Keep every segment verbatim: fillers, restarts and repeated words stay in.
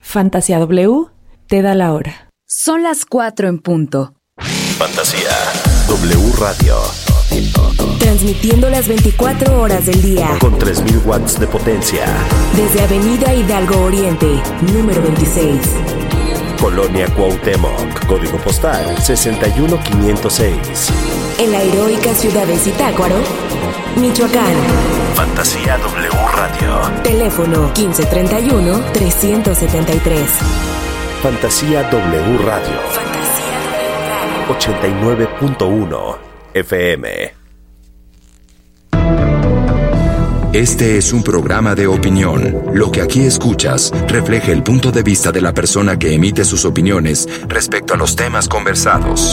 Fantasía W te da la hora. Son las cuatro en punto. Fantasía W Radio. Transmitiendo las veinticuatro horas del día. Con tres mil watts de potencia. Desde Avenida Hidalgo Oriente, número veintiséis. Colonia Cuauhtémoc. Código postal sesenta y uno quinientos seis. En la heroica ciudad de Zitácuaro, Michoacán. Fantasía W Radio. Teléfono quince treinta y uno, trescientos setenta y tres. Fantasía W Radio. Fantasía W Radio. ochenta y nueve punto uno F M. Este es un programa de opinión. Lo que aquí escuchas refleja el punto de vista de la persona que emite sus opiniones respecto a los temas conversados.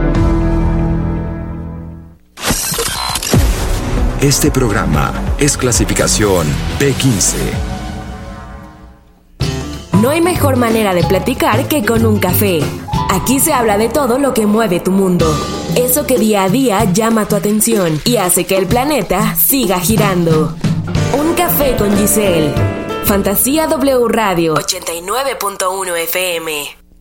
Este programa es clasificación P quince. No hay mejor manera de platicar que con un café. Aquí se habla de todo lo que mueve tu mundo. Eso que día a día llama tu atención y hace que el planeta siga girando. Un café con Giselle. Fantasía W Radio ochenta y nueve punto uno F M.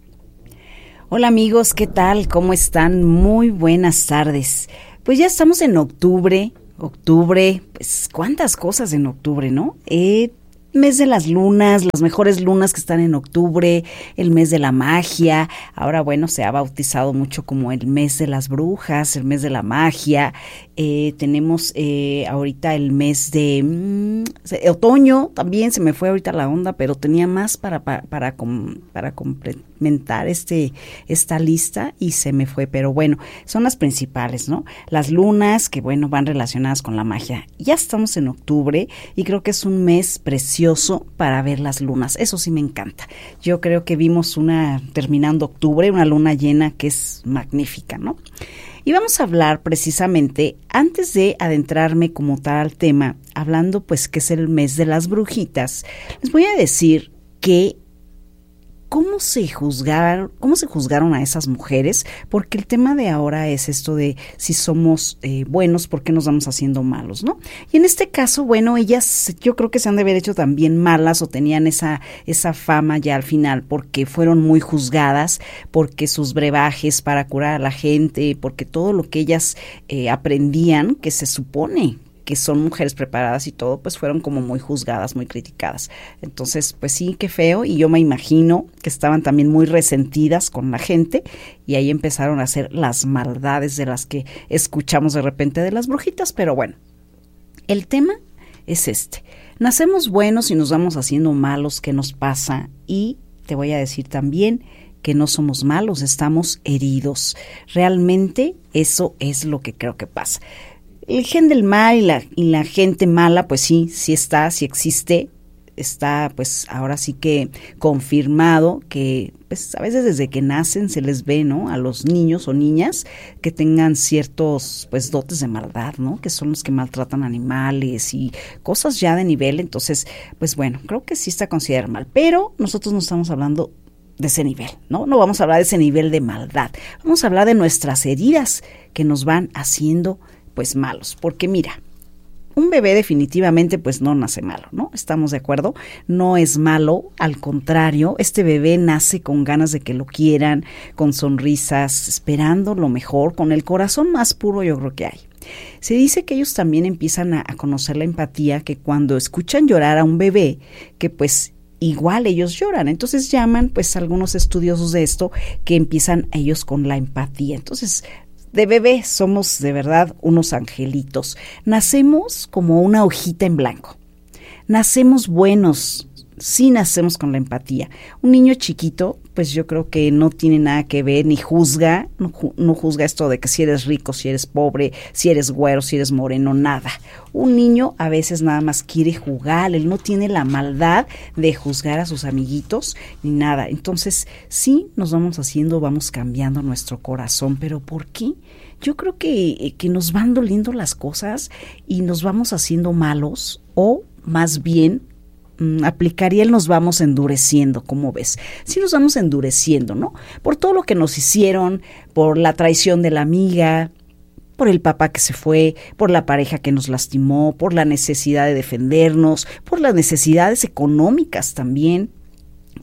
Hola amigos, ¿qué tal? ¿Cómo están? Muy buenas tardes. Pues ya estamos en octubre. Octubre, pues cuántas cosas en octubre, ¿no? Eh, mes de las lunas, las mejores lunas que están en octubre, el mes de la magia. Ahora, bueno, se ha bautizado mucho como el mes de las brujas, el mes de la magia. Eh, tenemos eh, ahorita el mes de mm, otoño, también se me fue ahorita la onda, pero tenía más para para para, com, para complementar este esta lista y se me fue, pero bueno, son las principales, ¿no? Las lunas que bueno van relacionadas con la magia. Ya estamos en octubre y creo que es un mes precioso para ver las lunas. Eso sí me encanta. Yo creo que vimos una terminando octubre, una luna llena que es magnífica, ¿no? Y vamos a hablar precisamente, antes de adentrarme como tal al tema, hablando pues que es el mes de las brujitas, les voy a decir que cómo se juzgaron, cómo se juzgaron a esas mujeres, porque el tema de ahora es esto de si somos eh, buenos, ¿por qué nos vamos haciendo malos, no? Y en este caso, bueno, ellas yo creo que se han de haber hecho también malas o tenían esa, esa fama ya al final, porque fueron muy juzgadas, porque sus brebajes para curar a la gente, porque todo lo que ellas eh, aprendían, que se supone que son mujeres preparadas y todo, pues fueron como muy juzgadas, muy criticadas. Entonces, pues sí, qué feo, y yo me imagino que estaban también muy resentidas con la gente, y ahí empezaron a hacer las maldades de las que escuchamos de repente de las brujitas, pero bueno, el tema es este. Nacemos buenos y nos vamos haciendo malos, ¿qué nos pasa? Y te voy a decir también que no somos malos, estamos heridos. Realmente eso es lo que creo que pasa. El gen del mal y la, y la gente mala, pues sí, sí está, sí existe, está pues ahora sí que confirmado que pues a veces desde que nacen se les ve, ¿no? A los niños o niñas que tengan ciertos pues dotes de maldad, ¿no? Que son los que maltratan animales y cosas ya de nivel, entonces pues bueno, creo que sí está considerado mal, pero nosotros no estamos hablando de ese nivel, ¿no? No vamos a hablar de ese nivel de maldad, vamos a hablar de nuestras heridas que nos van haciendo pues malos, porque mira, un bebé definitivamente pues no nace malo, ¿no? ¿Estamos de acuerdo? No es malo, al contrario, este bebé nace con ganas de que lo quieran, con sonrisas, esperando lo mejor, con el corazón más puro yo creo que hay. Se dice que ellos también empiezan a, a conocer la empatía, que cuando escuchan llorar a un bebé, que pues igual ellos lloran, entonces llaman pues algunos estudiosos de esto que empiezan ellos con la empatía, entonces de bebé somos de verdad unos angelitos. Nacemos como una hojita en blanco. Nacemos buenos, sí nacemos con la empatía. Un niño chiquito, pues yo creo que no tiene nada que ver, ni juzga, no, no juzga esto de que si eres rico, si eres pobre, si eres güero, si eres moreno, nada. Un niño a veces nada más quiere jugar, él no tiene la maldad de juzgar a sus amiguitos ni nada. Entonces sí nos vamos haciendo, vamos cambiando nuestro corazón, pero ¿por qué? Yo creo que, que nos van doliendo las cosas y nos vamos haciendo malos, o más bien aplicaría el nos vamos endureciendo, ¿cómo ves? Sí nos vamos endureciendo, ¿no? Por todo lo que nos hicieron, por la traición de la amiga, por el papá que se fue, por la pareja que nos lastimó, por la necesidad de defendernos, por las necesidades económicas también,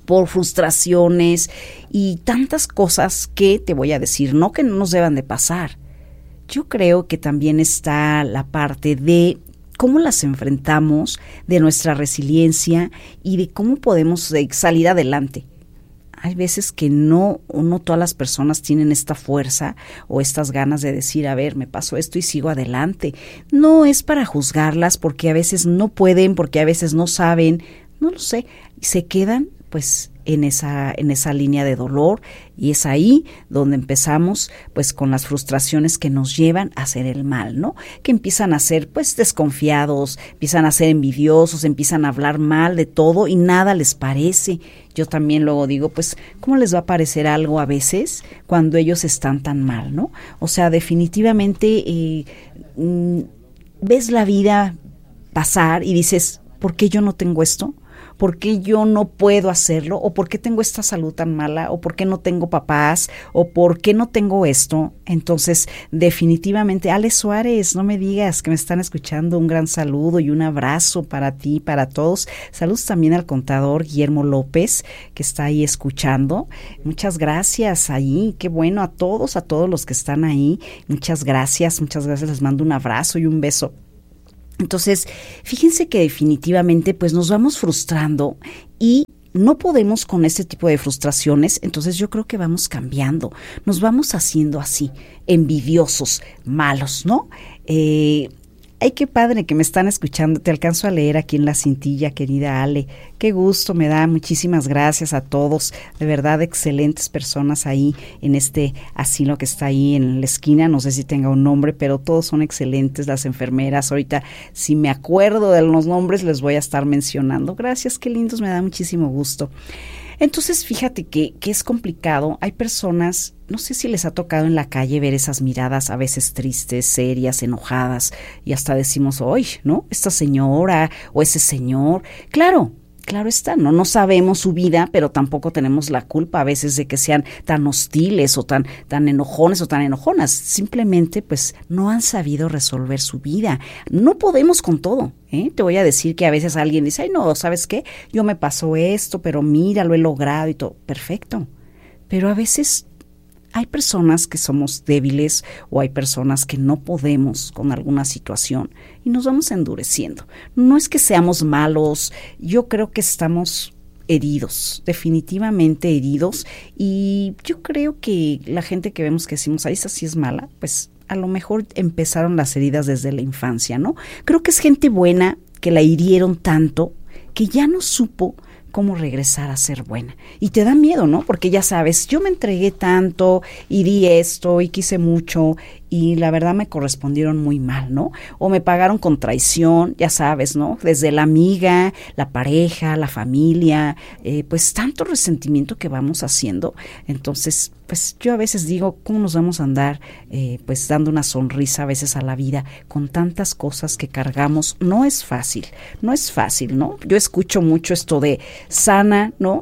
por frustraciones y tantas cosas que te voy a decir, no que no nos deban de pasar. Yo creo que también está la parte de cómo las enfrentamos, de nuestra resiliencia y de cómo podemos salir adelante. Hay veces que no, no todas las personas tienen esta fuerza o estas ganas de decir, a ver, me pasó esto y sigo adelante. No es para juzgarlas porque a veces no pueden, porque a veces no saben, no lo sé, y se quedan pues en esa en esa línea de dolor, y es ahí donde empezamos pues con las frustraciones que nos llevan a hacer el mal, ¿no? Que empiezan a ser pues desconfiados, empiezan a ser envidiosos, empiezan a hablar mal de todo y nada les parece. Yo también luego digo, pues, ¿cómo les va a parecer algo a veces cuando ellos están tan mal, ¿no? O sea, definitivamente eh, mm, ves la vida pasar y dices, ¿por qué yo no tengo esto? ¿Por qué yo no puedo hacerlo? ¿O por qué tengo esta salud tan mala? ¿O por qué no tengo papás? ¿O por qué no tengo esto? Entonces, definitivamente, Ale Suárez, no me digas que me están escuchando, un gran saludo y un abrazo para ti, para todos. Saludos también al contador Guillermo López, que está ahí escuchando. Muchas gracias ahí, qué bueno, a todos, a todos los que están ahí. Muchas gracias, muchas gracias, les mando un abrazo y un beso. Entonces, fíjense que definitivamente pues nos vamos frustrando y no podemos con este tipo de frustraciones, entonces yo creo que vamos cambiando, nos vamos haciendo así, envidiosos, malos, ¿no? Eh, ay, qué padre que me están escuchando, te alcanzo a leer aquí en la cintilla, querida Ale, qué gusto me da, muchísimas gracias a todos, de verdad excelentes personas ahí en este asilo que está ahí en la esquina, no sé si tenga un nombre, pero todos son excelentes, las enfermeras, ahorita si me acuerdo de los nombres les voy a estar mencionando, gracias, qué lindos, me da muchísimo gusto. Entonces, fíjate que, que es complicado. Hay personas, no sé si les ha tocado en la calle ver esas miradas a veces tristes, serias, enojadas, y hasta decimos, ¡ay, ¿no? Esta señora o ese señor. Claro, claro está, no, no sabemos su vida, pero tampoco tenemos la culpa a veces de que sean tan hostiles o tan, tan enojones o tan enojonas. Simplemente, pues, no han sabido resolver su vida. No podemos con todo. ¿Eh? Te voy a decir que a veces alguien dice, ay no, ¿sabes qué? Yo me pasó esto, pero mira, lo he logrado y todo. Perfecto. Pero a veces hay personas que somos débiles o hay personas que no podemos con alguna situación y nos vamos endureciendo. No es que seamos malos, yo creo que estamos heridos, definitivamente heridos, y yo creo que la gente que vemos que decimos, ay, esa sí es mala, pues a lo mejor empezaron las heridas desde la infancia, ¿no? Creo que es gente buena que la hirieron tanto que ya no supo cómo regresar a ser buena. Y te da miedo, ¿no? Porque ya sabes, yo me entregué tanto y di esto y quise mucho y la verdad me correspondieron muy mal, ¿no? O me pagaron con traición, ya sabes, ¿no? Desde la amiga, la pareja, la familia, eh, pues tanto resentimiento que vamos haciendo. Entonces, pues yo a veces digo, ¿cómo nos vamos a andar eh, pues dando una sonrisa a veces a la vida con tantas cosas que cargamos? No es fácil, no es fácil, ¿no? Yo escucho mucho esto de sana, ¿no?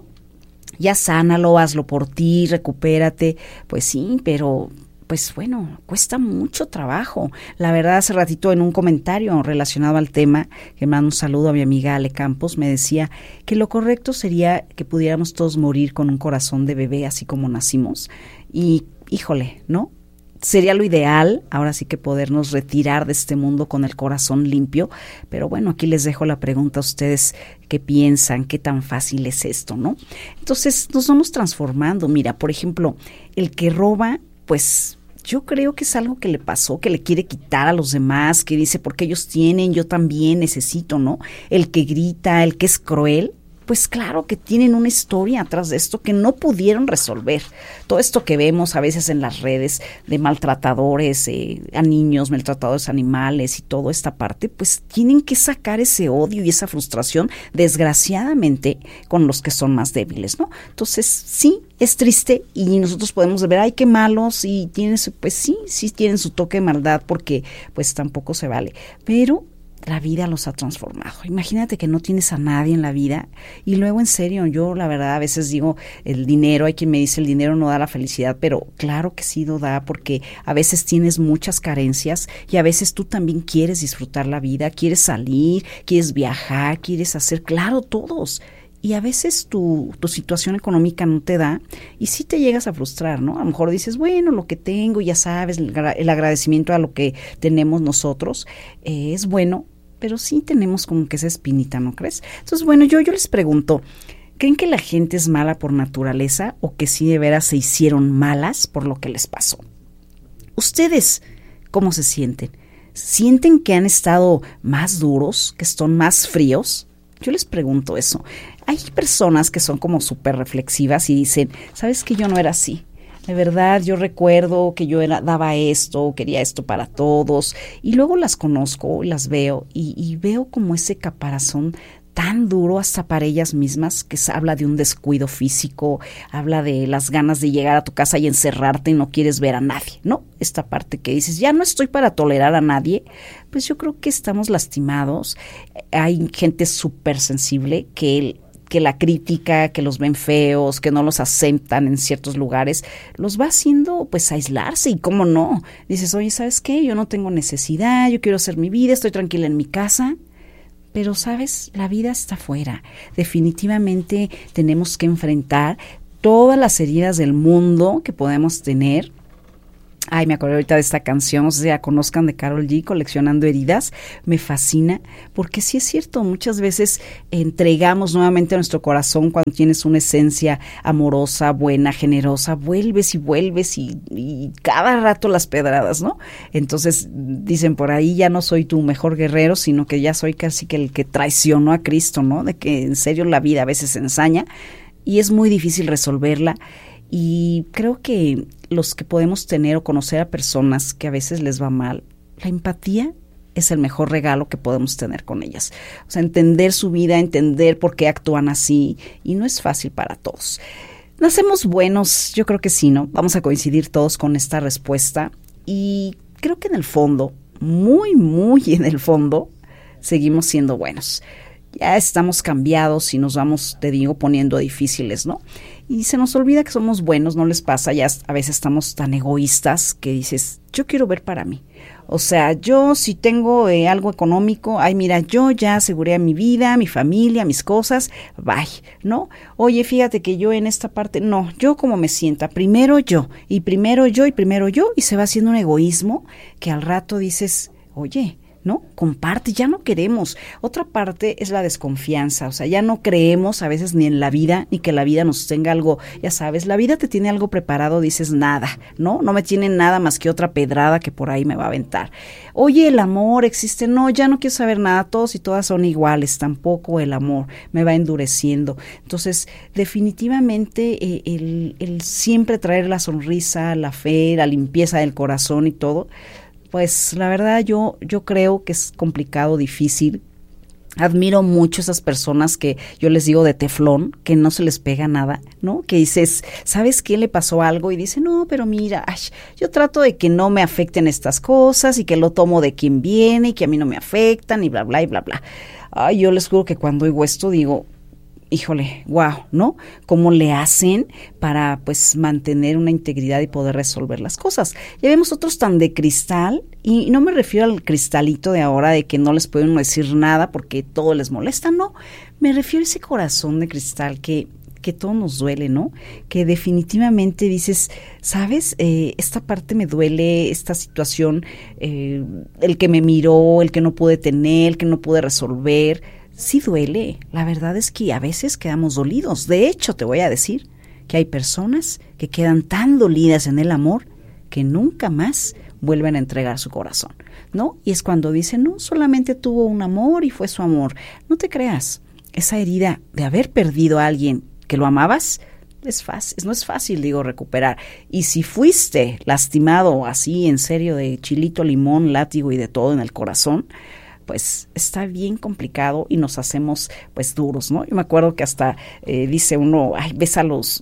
Ya sánalo, hazlo por ti, recupérate. Pues sí, pero pues bueno, cuesta mucho trabajo. La verdad, hace ratito en un comentario relacionado al tema, que mando un saludo a mi amiga Ale Campos, me decía que lo correcto sería que pudiéramos todos morir con un corazón de bebé, así como nacimos. Y, híjole, ¿no? Sería lo ideal, ahora sí que podernos retirar de este mundo con el corazón limpio, pero bueno, aquí les dejo la pregunta a ustedes, ¿qué piensan? ¿Qué tan fácil es esto, no? Entonces, nos vamos transformando. Mira, por ejemplo, el que roba, pues yo creo que es algo que le pasó, que le quiere quitar a los demás, que dice, porque ellos tienen, yo también necesito, ¿no? El que grita, el que es cruel, pues claro que tienen una historia atrás de esto que no pudieron resolver. Todo esto que vemos a veces en las redes de maltratadores eh, a niños, maltratadores animales y toda esta parte, pues tienen que sacar ese odio y esa frustración, desgraciadamente, con los que son más débiles, ¿no? Entonces, sí, es triste y nosotros podemos ver, ay, qué malos, y tienen su, pues sí, sí tienen su toque de maldad porque pues tampoco se vale, pero la vida los ha transformado. Imagínate que no tienes a nadie en la vida y luego, en serio, yo la verdad a veces digo, el dinero, hay quien me dice el dinero no da la felicidad, pero claro que sí lo da, porque a veces tienes muchas carencias y a veces tú también quieres disfrutar la vida, quieres salir, quieres viajar, quieres hacer, claro, todos. y a veces tu, tu situación económica no te da y sí te llegas a frustrar, ¿no? A lo mejor dices, bueno, lo que tengo, ya sabes, el, el agradecimiento a lo que tenemos nosotros eh, es bueno, pero sí tenemos como que esa espinita, ¿no crees? Entonces, bueno, yo, yo les pregunto, ¿creen que la gente es mala por naturaleza o que sí de veras se hicieron malas por lo que les pasó? ¿Ustedes cómo se sienten? ¿Sienten que han estado más duros, que están más fríos? Yo les pregunto eso. Hay personas que son como súper reflexivas y dicen, ¿sabes que yo no era así? De verdad, yo recuerdo que yo era, daba esto, quería esto para todos. Y luego las conozco, las veo y, y veo como ese caparazón tan duro hasta para ellas mismas, que habla de un descuido físico, habla de las ganas de llegar a tu casa y encerrarte y no quieres ver a nadie, ¿no? Esta parte que dices, ya no estoy para tolerar a nadie, pues yo creo que estamos lastimados. Hay gente súper sensible que, que la crítica, que los ven feos, que no los aceptan en ciertos lugares, los va haciendo pues aislarse y cómo no. Dices, oye, ¿sabes qué? Yo no tengo necesidad, yo quiero hacer mi vida, estoy tranquila en mi casa. Pero, ¿sabes? La vida está afuera. Definitivamente tenemos que enfrentar todas las heridas del mundo que podemos tener. Ay, me acuerdo ahorita de esta canción, o sea, conozcan, de Karol G, Coleccionando Heridas. Me fascina, porque sí es cierto, muchas veces entregamos nuevamente nuestro corazón cuando tienes una esencia amorosa, buena, generosa, vuelves y vuelves y, y cada rato las pedradas, ¿no? Entonces dicen por ahí, ya no soy tu mejor guerrero, sino que ya soy casi que el que traicionó a Cristo, ¿no? De que en serio la vida a veces ensaña y es muy difícil resolverla. Y creo que los que podemos tener o conocer a personas que a veces les va mal, la empatía es el mejor regalo que podemos tener con ellas. O sea, entender su vida, entender por qué actúan así, y no es fácil para todos. ¿Nacemos buenos? Yo creo que sí, ¿no? Vamos a coincidir todos con esta respuesta, y creo que en el fondo, muy, muy en el fondo, seguimos siendo buenos. Ya estamos cambiados y nos vamos, te digo, poniendo difíciles, ¿no? Y se nos olvida que somos buenos, ¿no les pasa? Ya a veces estamos tan egoístas que dices, yo quiero ver para mí. O sea, yo si tengo eh, algo económico, ay, mira, yo ya aseguré mi vida, mi familia, mis cosas, bye, ¿no? Oye, fíjate que yo en esta parte, no, yo como me sienta, primero yo, y primero yo, y primero yo, y se va haciendo un egoísmo que al rato dices, oye, ¿no? Comparte, ya no queremos. Otra parte es la desconfianza, o sea, ya no creemos a veces ni en la vida, ni que la vida nos tenga algo, ya sabes, la vida te tiene algo preparado, dices nada, ¿no? No me tiene nada más que otra pedrada que por ahí me va a aventar. Oye, el amor existe, no, ya no quiero saber nada, todos y todas son iguales, tampoco el amor me va endureciendo. Entonces, definitivamente eh, el, el siempre traer la sonrisa, la fe, la limpieza del corazón y todo, pues la verdad yo, yo creo que es complicado, difícil. Admiro mucho esas personas que yo les digo de teflón, que no se les pega nada, ¿no? Que dices, ¿sabes qué? Le pasó algo y dice, no, pero mira, ay, yo trato de que no me afecten estas cosas y que lo tomo de quien viene y que a mí no me afectan y bla, bla, y bla, bla. Ay, yo les juro que cuando oigo esto digo, híjole, wow, ¿no? ¿Cómo le hacen para, pues, mantener una integridad y poder resolver las cosas? Ya vemos otros tan de cristal, y no me refiero al cristalito de ahora de que no les pueden decir nada porque todo les molesta, no. Me refiero a ese corazón de cristal que, que todo nos duele, ¿no? Que definitivamente dices, ¿sabes? Eh, esta parte me duele, esta situación, eh, el que me miró, el que no pude tener, el que no pude resolver. Sí duele, la verdad es que a veces quedamos dolidos. De hecho, te voy a decir que hay personas que quedan tan dolidas en el amor que nunca más vuelven a entregar su corazón, ¿no? Y es cuando dicen, no, solamente tuvo un amor y fue su amor. No te creas, esa herida de haber perdido a alguien que lo amabas, es fácil, no es fácil, digo, recuperar. Y si fuiste lastimado así, en serio, de chilito, limón, látigo y de todo en el corazón, pues está bien complicado y nos hacemos pues duros, ¿no? Yo me acuerdo que hasta eh, dice uno, ay, ves a los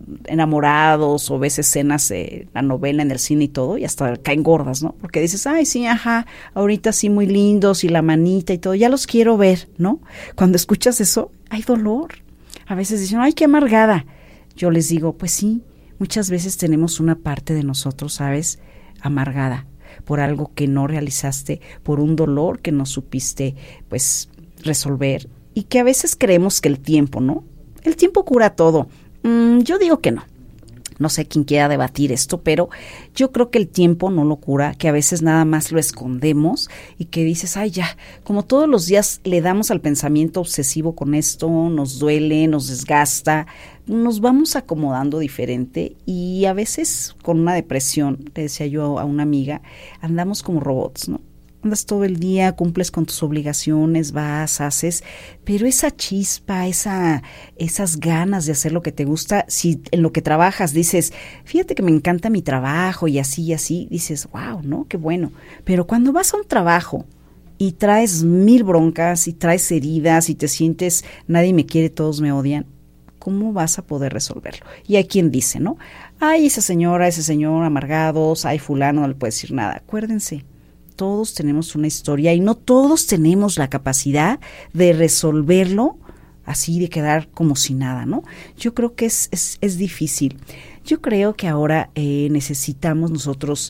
enamorados o ves escenas de la novela en el cine y todo y hasta caen gordas, ¿no? Porque dices, ay, sí, ajá, ahorita sí muy lindos y la manita y todo, ya los quiero ver, ¿no? Cuando escuchas eso, hay dolor. A veces dicen, ay, qué amargada. Yo les digo, pues sí, muchas veces tenemos una parte de nosotros, ¿sabes?, amargada por algo que no realizaste, por un dolor que no supiste, pues, resolver, y que a veces creemos que el tiempo, ¿no?, ¿El tiempo cura todo? Mm, yo digo que no. No sé quién quiera debatir esto, pero yo creo que el tiempo no lo cura, que a veces nada más lo escondemos y que dices, ay ya, como todos los días le damos al pensamiento obsesivo con esto, nos duele, nos desgasta, nos vamos acomodando diferente y a veces con una depresión, le decía yo a una amiga, andamos como robots, ¿no? Andas todo el día, cumples con tus obligaciones, vas, haces, pero esa chispa, esa, esas ganas de hacer lo que te gusta, si en lo que trabajas dices, fíjate que me encanta mi trabajo y así y así, dices, wow, ¿no? Qué bueno. Pero cuando vas a un trabajo y traes mil broncas y traes heridas y te sientes, nadie me quiere, todos me odian, ¿cómo vas a poder resolverlo? Y hay quien dice, ¿no? Ay, esa señora, ese señor amargados, ay, fulano, no le puede decir nada. Acuérdense, todos tenemos una historia y no todos tenemos la capacidad de resolverlo así, de quedar como si nada, ¿no? Yo creo que es, es, es difícil. Yo creo que ahora eh, necesitamos nosotros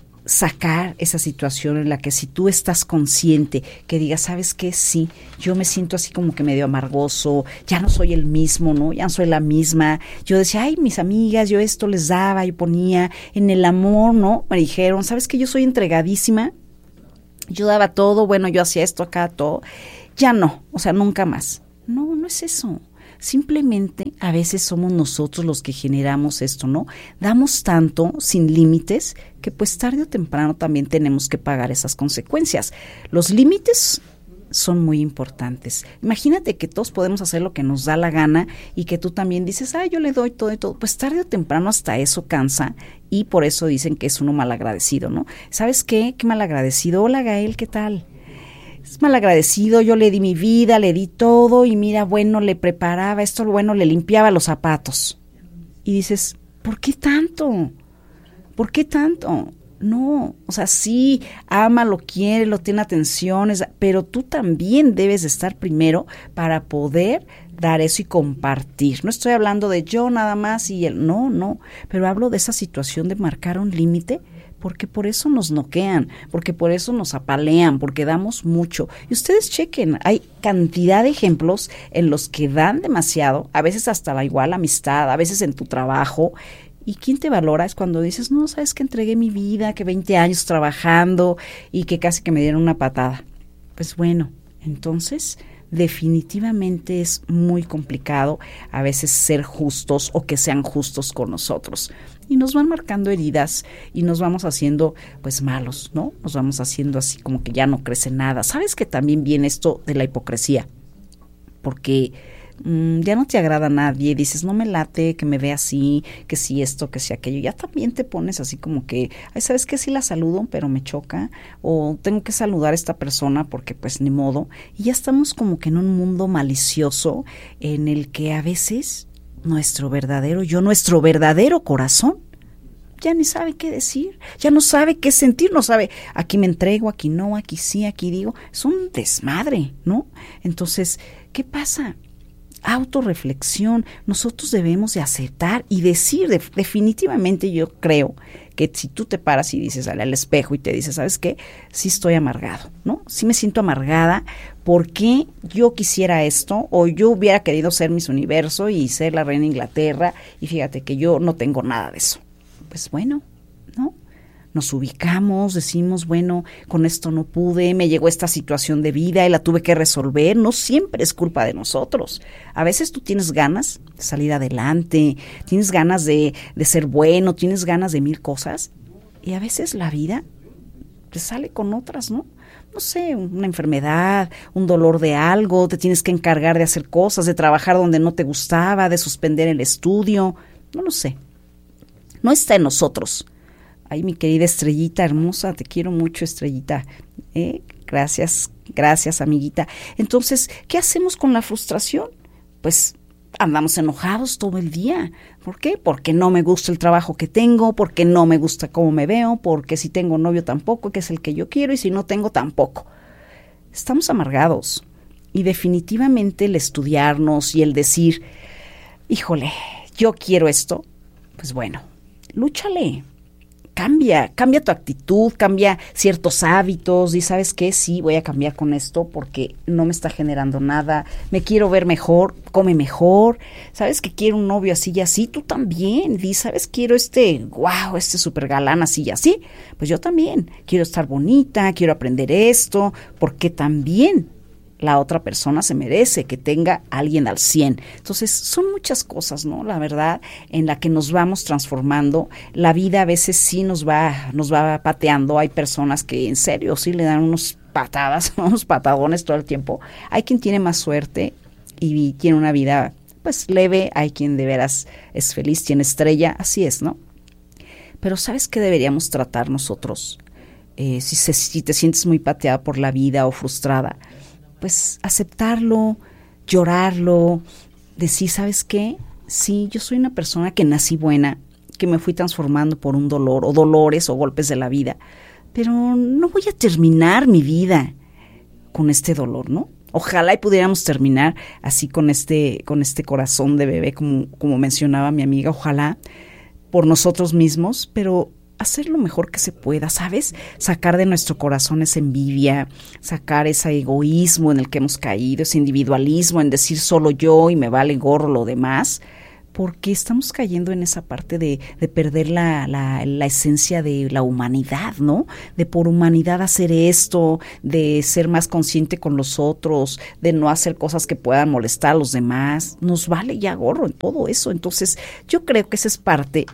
sacar esa situación en la que si tú estás consciente, que digas, ¿sabes qué? Sí, yo me siento así como que medio amargoso, ya no soy el mismo, ¿no? Ya no soy la misma. Yo decía, ay, mis amigas, yo esto les daba, yo ponía en el amor, ¿no? Me dijeron, ¿sabes qué? Yo soy entregadísima. Yo daba todo, bueno, yo hacía esto acá, todo. Ya no, o sea, nunca más. No, no es eso. Simplemente a veces somos nosotros los que generamos esto, ¿no? Damos tanto sin límites que pues tarde o temprano también tenemos que pagar esas consecuencias. Los límites son muy importantes. Imagínate que todos podemos hacer lo que nos da la gana y que tú también dices, ah, yo le doy todo y todo. Pues tarde o temprano hasta eso cansa y por eso dicen que es uno malagradecido, ¿no? ¿Sabes qué? Qué malagradecido. Hola, Gael, ¿qué tal? Es malagradecido, yo le di mi vida, le di todo y mira, bueno, le preparaba esto, bueno, le limpiaba los zapatos. Y dices, ¿por qué tanto? ¿Por qué tanto? No, o sea, sí, ama, lo quiere, lo tiene atenciones, pero tú también debes de estar primero para poder dar eso y compartir. No estoy hablando de yo nada más y él, no, no, pero hablo de esa situación de marcar un límite, porque por eso nos noquean, porque por eso nos apalean, porque damos mucho. Y ustedes chequen, hay cantidad de ejemplos en los que dan demasiado, a veces hasta la igual amistad, a veces en tu trabajo. ¿Y quién te valora? Es cuando dices, no, sabes que entregué mi vida, que veinte años trabajando y que casi que me dieron una patada. Pues bueno, entonces definitivamente es muy complicado a veces ser justos o que sean justos con nosotros. Y nos van marcando heridas y nos vamos haciendo pues malos, ¿no? Nos vamos haciendo así como que ya no crece nada. ¿Sabes que también viene esto de la hipocresía? Porque mmm, ya no te agrada a nadie, dices, no me late que me vea así, que sí esto, que sí aquello. Ya también te pones así como que, ay, ¿sabes qué? Sí la saludo, pero me choca. O tengo que saludar a esta persona porque pues ni modo. Y ya estamos como que en un mundo malicioso en el que a veces nuestro verdadero yo, nuestro verdadero corazón, ya ni sabe qué decir, ya no sabe qué sentir, no sabe, aquí me entrego, aquí no, aquí sí, aquí digo, es un desmadre, ¿no? Entonces, ¿qué pasa? Autorreflexión, nosotros debemos de aceptar y decir, de, definitivamente yo creo que si tú te paras y dices, sale al espejo y te dices, ¿sabes qué? Sí estoy amargado, ¿no? Sí me siento amargada porque yo quisiera esto o yo hubiera querido ser Miss Universo y ser la reina de Inglaterra y fíjate que yo no tengo nada de eso. Pues bueno, ¿no? Nos ubicamos, decimos, bueno, con esto no pude, me llegó esta situación de vida y la tuve que resolver. No siempre es culpa de nosotros. A veces tú tienes ganas de salir adelante, tienes ganas de, de ser bueno, tienes ganas de mil cosas y a veces la vida te sale con otras, ¿no? No sé, una enfermedad, un dolor de algo, te tienes que encargar de hacer cosas, de trabajar donde no te gustaba, de suspender el estudio, no lo sé. No está en nosotros. Ay, mi querida Estrellita hermosa, te quiero mucho, Estrellita. ¿Eh? Gracias, gracias, amiguita. Entonces, ¿qué hacemos con la frustración? Pues andamos enojados todo el día. ¿Por qué? Porque no me gusta el trabajo que tengo, porque no me gusta cómo me veo, porque si tengo novio tampoco, que es el que yo quiero, y si no tengo tampoco. Estamos amargados. Y definitivamente el estudiarnos y el decir, híjole, yo quiero esto, pues bueno, lúchale. cambia, cambia tu actitud, cambia ciertos hábitos y ¿sabes qué? Sí, voy a cambiar con esto porque no me está generando nada, me quiero ver mejor, come mejor, ¿sabes que quiero un novio así y así? Tú también, di, ¿sabes? Quiero este, wow, este super galán así y así, pues yo también, quiero estar bonita, quiero aprender esto, porque también la otra persona se merece que tenga a alguien al cien. Entonces, son muchas cosas, ¿no? La verdad, en la que nos vamos transformando. La vida a veces sí nos va, nos va pateando. Hay personas que en serio sí le dan unos patadas, unos patadones todo el tiempo. Hay quien tiene más suerte y tiene una vida, pues, leve. Hay quien de veras es feliz, tiene estrella. Así es, ¿no? Pero ¿sabes qué deberíamos tratar nosotros? Eh, si, se, si te sientes muy pateada por la vida o frustrada, pues aceptarlo, llorarlo, decir, ¿sabes qué? Sí, yo soy una persona que nací buena, que me fui transformando por un dolor o dolores o golpes de la vida, pero no voy a terminar mi vida con este dolor, ¿no? Ojalá y pudiéramos terminar así con este, con este corazón de bebé, como, como mencionaba mi amiga, ojalá por nosotros mismos, pero hacer lo mejor que se pueda, ¿sabes? Sacar de nuestro corazón esa envidia, sacar ese egoísmo en el que hemos caído, ese individualismo en decir solo yo y me vale gorro lo demás, porque estamos cayendo en esa parte de, de perder la, la, la esencia de la humanidad, ¿no? De por humanidad hacer esto, de ser más consciente con los otros, de no hacer cosas que puedan molestar a los demás. Nos vale ya gorro en todo eso. Entonces, yo creo que esa es parte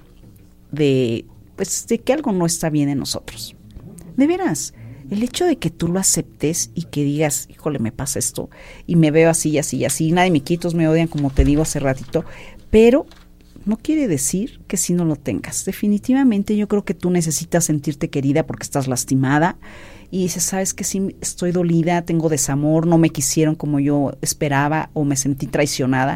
de... pues de que algo no está bien en nosotros. De veras, el hecho de que tú lo aceptes y que digas, híjole, me pasa esto, y me veo así, así, así, nadie me quitos, me odian, como te digo hace ratito, pero no quiere decir que si no lo tengas. Definitivamente yo creo que tú necesitas sentirte querida porque estás lastimada, y dices, sabes que sí, estoy dolida, tengo desamor, no me quisieron como yo esperaba, o me sentí traicionada,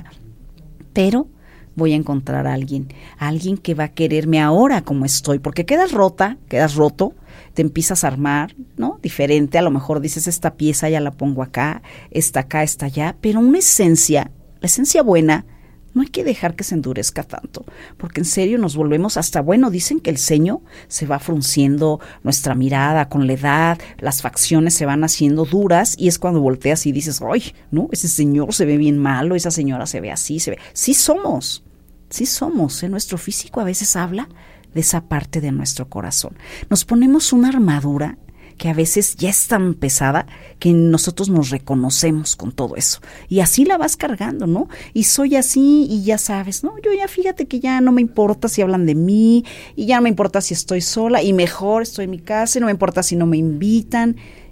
pero voy a encontrar a alguien, a alguien que va a quererme ahora como estoy, porque quedas rota, quedas roto, te empiezas a armar, ¿no? Diferente, a lo mejor dices, esta pieza ya la pongo acá, esta acá, esta allá, pero una esencia, la esencia buena, no hay que dejar que se endurezca tanto, porque en serio nos volvemos hasta, bueno, dicen que el ceño se va frunciendo, nuestra mirada con la edad, las facciones se van haciendo duras, y es cuando volteas y dices, ay, no, ese señor se ve bien malo, esa señora se ve así, se ve, sí somos, sí somos, ¿eh? Nuestro físico a veces habla de esa parte de nuestro corazón. Nos ponemos una armadura que a veces ya es tan pesada que nosotros nos reconocemos con todo eso. Y así la vas cargando, ¿no? Y soy así y ya sabes, ¿no? Yo ya fíjate que ya no me importa si hablan de mí y ya no me importa si estoy sola y mejor estoy en mi casa y no me importa si no me invitan.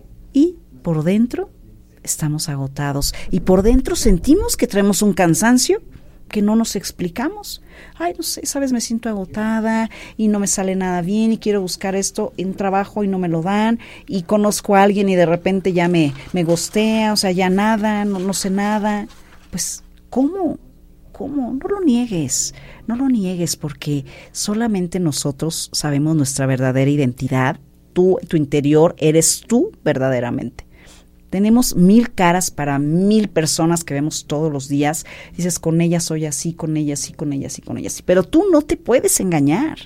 Y por dentro estamos agotados y por dentro sentimos que traemos un cansancio que no nos explicamos. Ay, no sé, sabes, me siento agotada y no me sale nada bien y quiero buscar esto en trabajo y no me lo dan, y conozco a alguien y de repente ya me, me gostea, o sea, ya nada, no, no sé nada. Pues, ¿cómo? ¿Cómo? No lo niegues, no lo niegues, porque solamente nosotros sabemos nuestra verdadera identidad. Tú, tu interior, eres tú verdaderamente. Tenemos mil caras para mil personas que vemos todos los días. Dices, con ella soy así, con ella sí, con ella sí, con ella sí. Pero tú no te puedes engañar.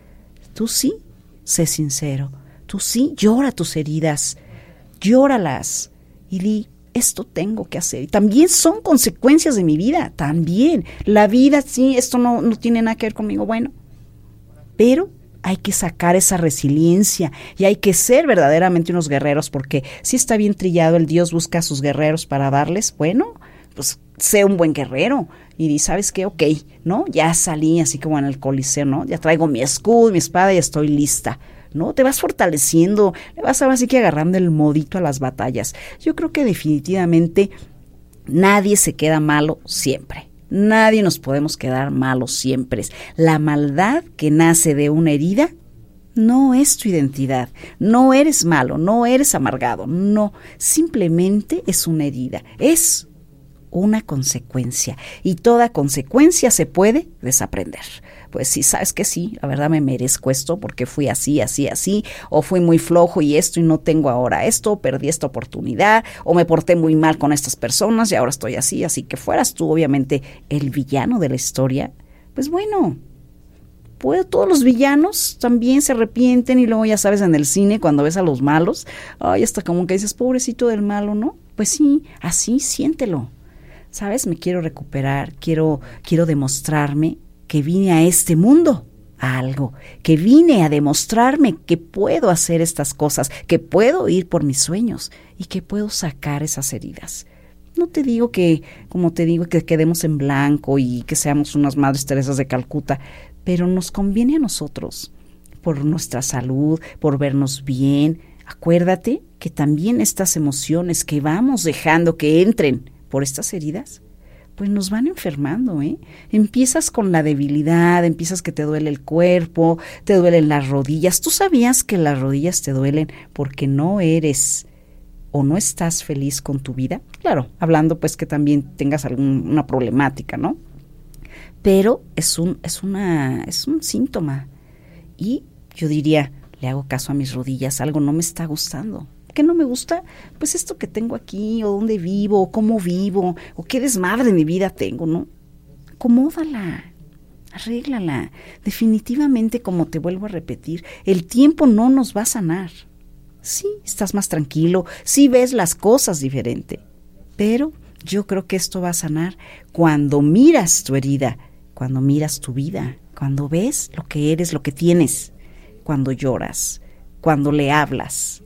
Tú sí, sé sincero. Tú sí, llora tus heridas. Llóralas. Y di, esto tengo que hacer. Y también son consecuencias de mi vida. También. La vida, sí, esto no, no tiene nada que ver conmigo. Bueno, pero hay que sacar esa resiliencia y hay que ser verdaderamente unos guerreros, porque si está bien trillado el Dios busca a sus guerreros para darles, bueno, pues sé un buen guerrero y di, ¿sabes qué? Ok, ¿no? Ya salí así como en el Coliseo, ¿no? Ya traigo mi escudo, mi espada y estoy lista, ¿no? Te vas fortaleciendo, le vas ahora sí que agarrando el modito a las batallas. Yo creo que definitivamente nadie se queda malo siempre. Nadie nos podemos quedar malos siempre. La maldad que nace de una herida no es tu identidad. No eres malo, no eres amargado, no. Simplemente es una herida. Es una consecuencia. Y toda consecuencia se puede desaprender. Pues sí, sabes que sí, la verdad me merezco esto porque fui así, así, así, o fui muy flojo y esto y no tengo ahora esto, o perdí esta oportunidad, o me porté muy mal con estas personas y ahora estoy así, así que fueras tú obviamente el villano de la historia, pues bueno, Pues todos los villanos también se arrepienten y luego ya sabes en el cine cuando ves a los malos, ay, hasta como que dices, pobrecito del malo, ¿no? Pues sí, así siéntelo. ¿Sabes? Me quiero recuperar, quiero, quiero demostrarme que vine a este mundo a algo, que vine a demostrarme que puedo hacer estas cosas, que puedo ir por mis sueños y que puedo sacar esas heridas. No te digo que, como te digo, que quedemos en blanco y que seamos unas Madres Teresas de Calcuta, pero nos conviene a nosotros, por nuestra salud, por vernos bien. Acuérdate que también estas emociones que vamos dejando que entren por estas heridas, pues nos van enfermando, ¿eh? Empiezas con la debilidad, empiezas que te duele el cuerpo, te duelen las rodillas. ¿Tú sabías que las rodillas te duelen porque no eres o no estás feliz con tu vida? Claro, hablando pues que también tengas alguna problemática, ¿no? Pero es un, es una, es un síntoma. Y yo diría, le hago caso a mis rodillas, algo no me está gustando. ¿Qué no me gusta? Pues esto que tengo aquí, o dónde vivo, o cómo vivo, o qué desmadre de mi vida tengo, ¿no? Acomódala, arréglala. Definitivamente, como te vuelvo a repetir, el tiempo no nos va a sanar. Sí, estás más tranquilo, sí ves las cosas diferente, pero yo creo que esto va a sanar cuando miras tu herida, cuando miras tu vida, cuando ves lo que eres, lo que tienes, cuando lloras, cuando le hablas.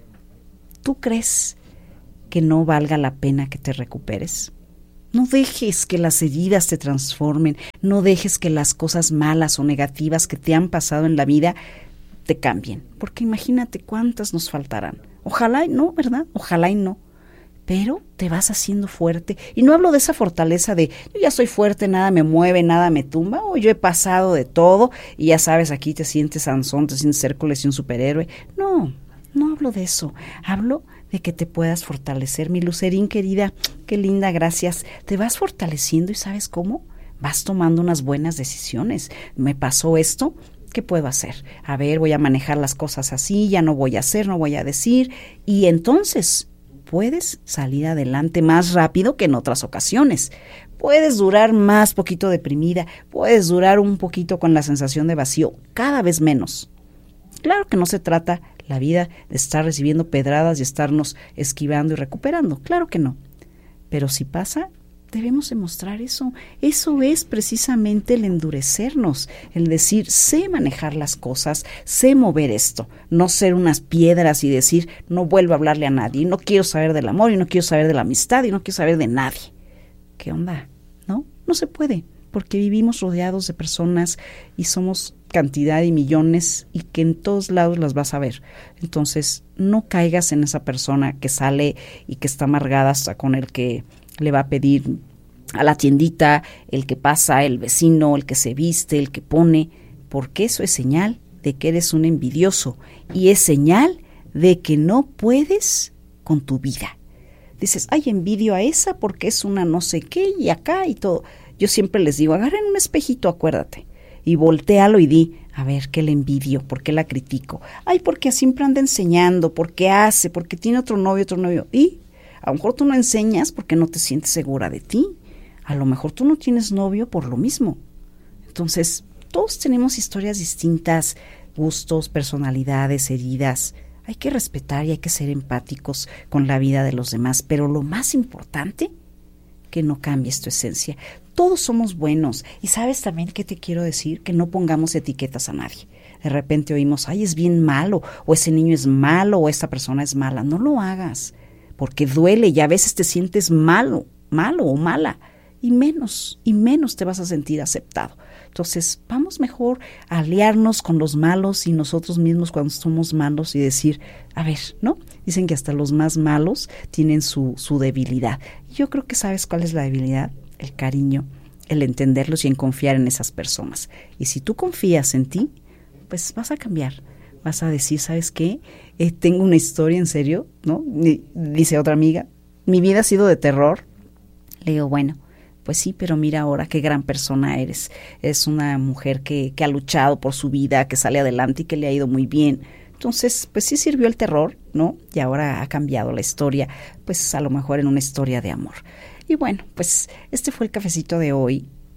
¿Tú crees que no valga la pena que te recuperes? No dejes que las heridas te transformen, no dejes que las cosas malas o negativas que te han pasado en la vida te cambien, porque imagínate cuántas nos faltarán. Ojalá y no, ¿verdad? Ojalá y no. Pero te vas haciendo fuerte. Y no hablo de esa fortaleza de, yo ya soy fuerte, nada me mueve, nada me tumba, o yo he pasado de todo, y ya sabes, aquí te sientes Sansón, te sientes Hércules y un superhéroe. No, no hablo de eso. Hablo de que te puedas fortalecer. Mi Lucerín querida, qué linda, gracias. Te vas fortaleciendo y ¿sabes cómo? Vas tomando unas buenas decisiones. Me pasó esto, ¿qué puedo hacer? A ver, voy a manejar las cosas así, ya no voy a hacer, no voy a decir. Y entonces puedes salir adelante más rápido que en otras ocasiones. Puedes durar más poquito deprimida, puedes durar un poquito con la sensación de vacío, cada vez menos. Claro que no se trata la vida de estar recibiendo pedradas y estarnos esquivando y recuperando, claro que no. Pero si pasa, debemos demostrar eso. Eso es precisamente el endurecernos, el decir, sé manejar las cosas, sé mover esto, no ser unas piedras y decir, no vuelvo a hablarle a nadie, no quiero saber del amor y no quiero saber de la amistad y no quiero saber de nadie. ¿Qué onda? ¿No? No se puede, porque vivimos rodeados de personas y somos cantidad y millones y que en todos lados las vas a ver. Entonces, no caigas en esa persona que sale y que está amargada hasta con el que le va a pedir a la tiendita, el que pasa, el vecino, el que se viste, el que pone, porque eso es señal de que eres un envidioso y es señal de que no puedes con tu vida. Dices, ay, envidio a esa porque es una no sé qué y acá y todo. Yo siempre les digo, agarren un espejito, acuérdate, y voltéalo y di, a ver, ¿qué le envidio? ¿Por qué la critico? Ay, porque siempre anda enseñando, porque hace, porque tiene otro novio, otro novio. Y a lo mejor tú no enseñas porque no te sientes segura de ti. A lo mejor tú no tienes novio por lo mismo. Entonces, todos tenemos historias distintas, gustos, personalidades, heridas. Hay que respetar y hay que ser empáticos con la vida de los demás. Pero lo más importante, que no cambies tu esencia. Todos somos buenos. Y sabes también qué te quiero decir, que no pongamos etiquetas a nadie. De repente oímos, ay, es bien malo, o ese niño es malo, o esta persona es mala. No lo hagas, porque duele y a veces te sientes malo, malo o mala. Y menos, y menos te vas a sentir aceptado. Entonces, vamos mejor a aliarnos con los malos y nosotros mismos cuando somos malos y decir, a ver, ¿no? Dicen que hasta los más malos tienen su, su debilidad. Yo creo que sabes cuál es la debilidad, el cariño, el entenderlos y en confiar en esas personas. Y si tú confías en ti, pues vas a cambiar. Vas a decir, ¿sabes qué? Eh, tengo una historia en serio, ¿no? Dice otra amiga, mi vida ha sido de terror. Le digo, bueno, pues sí, pero mira ahora qué gran persona eres. Es una mujer que, que ha luchado por su vida, que sale adelante y que le ha ido muy bien. Entonces, pues sí sirvió el terror, ¿no? Y ahora ha cambiado la historia, pues a lo mejor en una historia de amor. Y bueno, pues este fue el cafecito de hoy.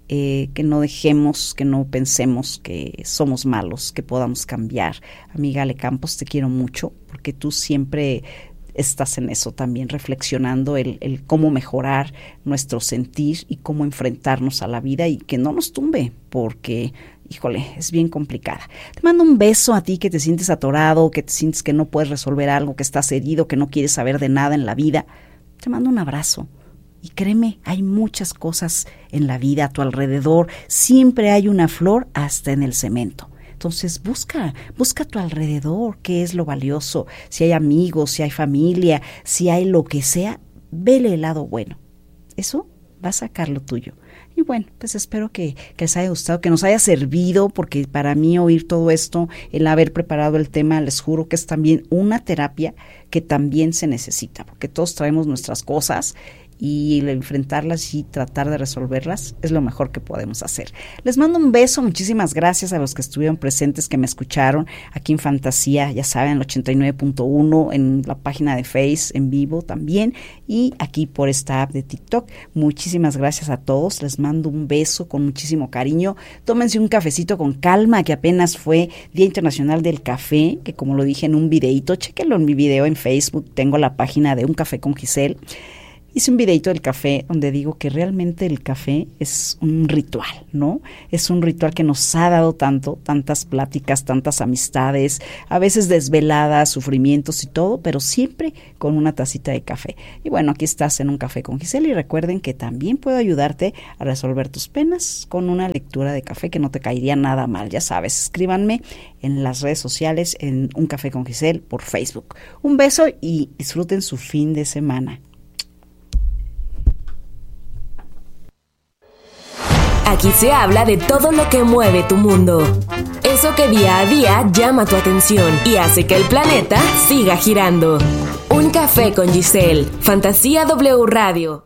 eh, que no dejemos, que no pensemos que somos malos, que podamos cambiar. Amiga Ale Campos, te quiero mucho porque tú siempre estás en eso también, reflexionando el, el cómo mejorar nuestro sentir y cómo enfrentarnos a la vida y que no nos tumbe, porque, híjole, es bien complicada. Te mando un beso a ti que te sientes atorado, que te sientes que no puedes resolver algo, que estás herido, que no quieres saber de nada en la vida. Te mando un abrazo. Y créeme, hay muchas cosas en la vida a tu alrededor. Siempre hay una flor hasta en el cemento. Entonces busca, busca a tu alrededor qué es lo valioso. Si hay amigos, si hay familia, si hay lo que sea, vele el lado bueno. Eso va a sacar lo tuyo. Y bueno, pues espero que, que les haya gustado, que nos haya servido, porque para mí oír todo esto, el haber preparado el tema, les juro que es también una terapia que también se necesita, porque todos traemos nuestras cosas y el enfrentarlas y tratar de resolverlas es lo mejor que podemos hacer. Les mando un beso, muchísimas gracias a los que estuvieron presentes, que me escucharon aquí en Fantasía, ya saben, el ochenta y nueve punto uno, en la página de Face, en vivo también, y aquí por esta app de TikTok. Muchísimas gracias a todos, les mando un beso con muchísimo cariño. Tómense un cafecito con calma, que apenas fue Día Internacional del Café, que como lo dije en un videíto, chéquenlo en mi video en Facebook, tengo la página de Un Café con Giselle. Hice un videito del café donde digo que realmente el café es un ritual, ¿no? Es un ritual que nos ha dado tanto, tantas pláticas, tantas amistades, a veces desveladas, sufrimientos y todo, pero siempre con una tacita de café. Y bueno, aquí estás en Un Café con Giselle y recuerden que también puedo ayudarte a resolver tus penas con una lectura de café que no te caería nada mal. Ya sabes, escríbanme en las redes sociales en Un Café con Giselle por Facebook. Un beso y disfruten su fin de semana. Aquí se habla de todo lo que mueve tu mundo. Eso que día a día llama tu atención y hace que el planeta siga girando. Un Café con Giselle. Fantasía W Radio.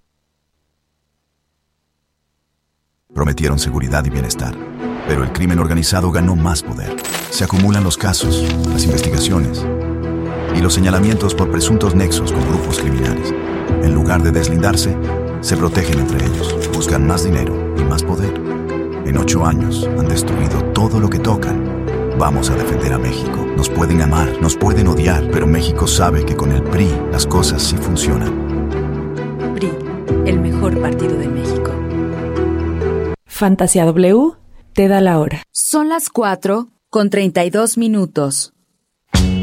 Prometieron seguridad y bienestar, pero el crimen organizado ganó más poder. Se acumulan los casos, las investigaciones y los señalamientos por presuntos nexos con grupos criminales. En lugar de deslindarse, se protegen entre ellos, buscan más dinero y más poder. En ocho años han destruido todo lo que tocan. Vamos a defender a México. Nos pueden amar, nos pueden odiar, pero México sabe que con el P R I las cosas sí funcionan. P R I, el mejor partido de México. Fantasía W te da la hora. Son las cuatro con treinta y dos minutos.